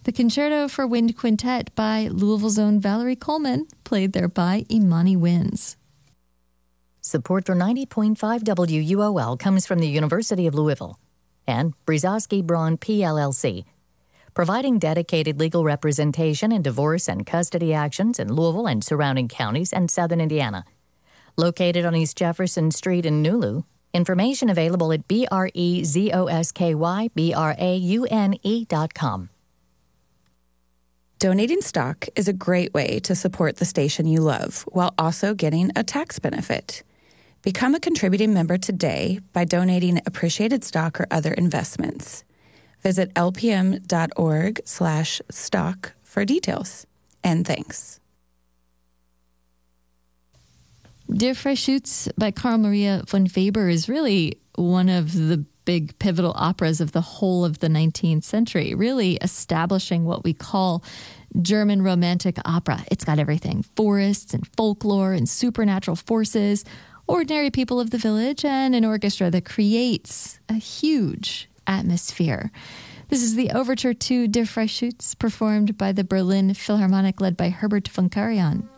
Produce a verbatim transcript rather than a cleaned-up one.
The Concerto for Wind Quintet by Louisville's own Valerie Coleman, played there by Imani Winds. Support for ninety point five W U O L comes from the University of Louisville and Brzezowski Braun P L L C, providing dedicated legal representation in divorce and custody actions in Louisville and surrounding counties and southern Indiana. Located on East Jefferson Street in Nulu. Information available at B R E Z O S K Y B R A U N E dot com. Donating stock is a great way to support the station you love while also getting a tax benefit. Become a contributing member today by donating appreciated stock or other investments. Visit lpm.org slash stock for details. And thanks. Der Freischütz by Carl Maria von Weber is really one of the big pivotal operas of the whole of the nineteenth century, really establishing what we call German romantic opera. It's got everything: forests and folklore and supernatural forces, ordinary people of the village, and an orchestra that creates a huge atmosphere. This is the overture to Der Freischütz, performed by the Berlin Philharmonic, led by Herbert von Karajan.